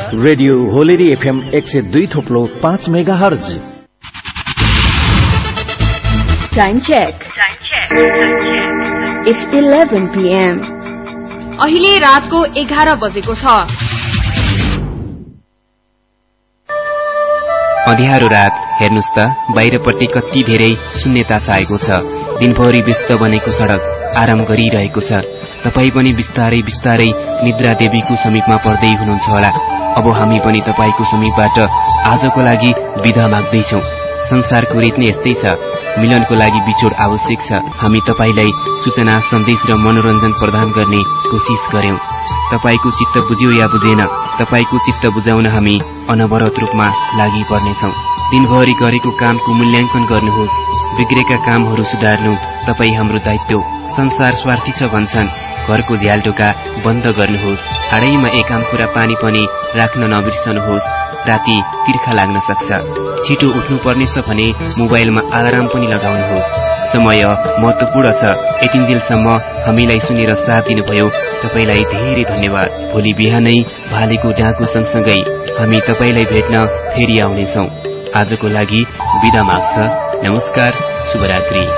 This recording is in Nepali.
Radio होलेरी FM 102.5 megahertz. Time check. It's 11 p.m. अहिले रातको 11 बजेको छ। अँध्यारो रात हेर्नुस् त बाहिरपट्टि कति धेरै शून्यता छाएको छ। दिनभरि व्यस्त बनेको सडक आराम गरिरहेको छ। तपाई पनि बिस्तारै बिस्तारै निद्रा देवीको समीपमा पर्दै हुनुहुन्छ होला। अब हामी पनि तपाईको समीपबाट आजको लागि बिदा माग्दैछौं। संसारको रीत नै यस्तै छ, मिलनको लागि बिछोड आवश्यक छ। हामी तपाईलाई सूचना सन्देश र मनोरञ्जन प्रदान गर्ने कोसिस गर्यौं। तपाईको चित्त बुझ्यो या बुझेन, तपाईको चित्त बुझाउन हामी अनवरत रूपमा लागि पर्नेछौं। दिनभरि गरेको कामको मूल्याङ्कन गर्नुहोस्। बिग्रेका कामहरू सुधार्नु तपाई हाम्रो दायित्व। संसार स्वार्थी छ भन्छन्, घरको झ्यालढोका बन्द गर्नुहोस्। हाडैमा एकाम कुरा पानी पनि राख्न नबिर्सनुहोस्। राति तिर्खा लाग्न सक्छ। छिटो उठ्नुपर्ने छ भने मोबाइलमा अलार्म पनि लगाउनुहोस्। समय महत्वपूर्ण छ। यतिन्जेलसम्म हामीलाई सुनेर साथ दिनुभयो, तपाईलाई धेरै धन्यवाद। भोलि बिहानै भालेको डाँको सँगसँगै हामी तपाईलाई भेट्न फेरि आउनेछौं। आजको लागि बिदा माग्छ। नमस्कार, शुभरात्रि।